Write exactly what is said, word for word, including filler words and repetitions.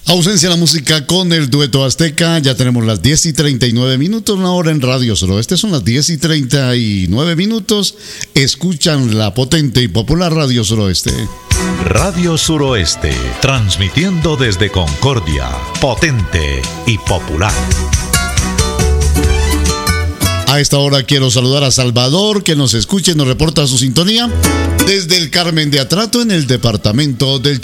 Ausencia de la música con el dueto azteca. Ya tenemos las diez y treinta y nueve minutos, una hora en Radio Suroeste. Son las diez y treinta y nueve minutos. Escuchan la potente y popular Radio Suroeste. Radio Suroeste, transmitiendo desde Concordia, potente y popular. A esta hora quiero saludar a Salvador, que nos escucha y nos reporta su sintonía desde el Carmen de Atrato en el departamento del Chocó.